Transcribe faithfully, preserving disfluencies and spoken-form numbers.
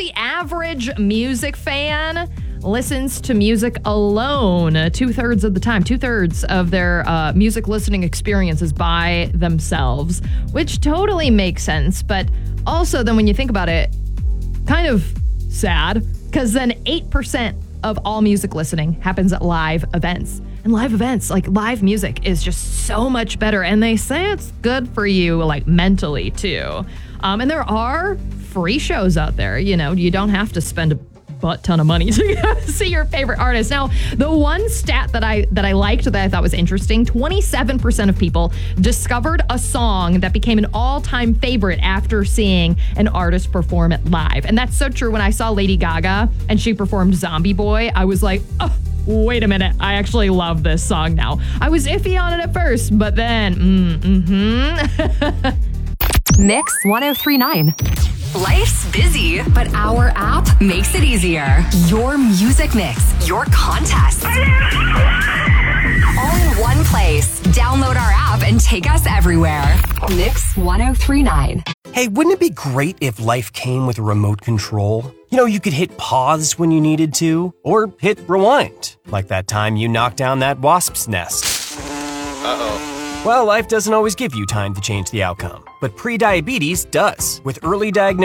the average music fan listens to music alone two-thirds of the time. Two-thirds of their uh, music listening experience is by themselves, which totally makes sense. But also then when you think about it, kind of sad, because then eight percent of all music listening happens at live events. And live events, like live music, is just so much better. And they say it's good for you, like mentally too. Um, and there are free shows out there. You know, you don't have to spend a butt ton of money to go see your favorite artist. Now, the one stat that I that I liked that I thought was interesting, twenty-seven percent of people discovered a song that became an all-time favorite after seeing an artist perform it live. And that's so true. When I saw Lady Gaga and she performed Zombie Boy, I was like, oh, wait a minute, I actually love this song now. I was iffy on it at first, but then, mm, mm-hmm. Mix one oh three point nine. Life's busy, but our app makes it easier. Your music mix, your contest. All in one place. Download our app and take us everywhere. Mix one oh three point nine. Hey, wouldn't it be great if life came with a remote control? You know, you could hit pause when you needed to, or hit rewind, like that time you knocked down that wasp's nest. Uh-oh. Well, life doesn't always give you time to change the outcome, but prediabetes does. With early diagnosis,